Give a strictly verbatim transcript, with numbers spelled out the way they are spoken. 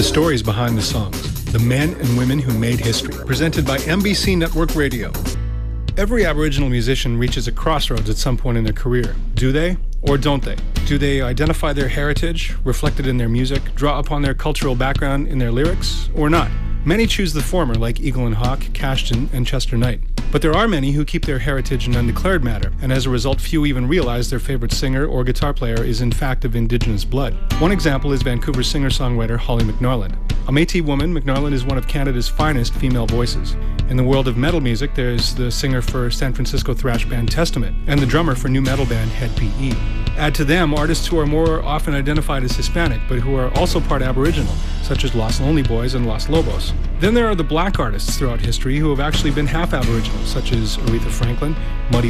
The stories behind the songs, the men and women who made history. Presented by M B C Network Radio. Every Aboriginal musician reaches a crossroads at some point in their career. Do they, or don't they? Do they identify their heritage, reflected in their music, draw upon their cultural background in their lyrics, or not? Many choose the former, like Eagle and Hawk, Cashton, and Chester Knight. But there are many who keep their heritage in undeclared matter, and as a result, few even realize their favorite singer or guitar player is in fact of Indigenous blood. One example is Vancouver singer-songwriter Holly McNarland. A Métis woman, McNarland is one of Canada's finest female voices. In the world of metal music, there's the singer for San Francisco thrash band Testament, and the drummer for new metal band Hed P E. Add to them artists who are more often identified as Hispanic, but who are also part Aboriginal, such as Los Lonely Boys and Los Lobos. Then there are the black artists throughout history who have actually been half Aboriginal, such as Aretha Franklin, Muddy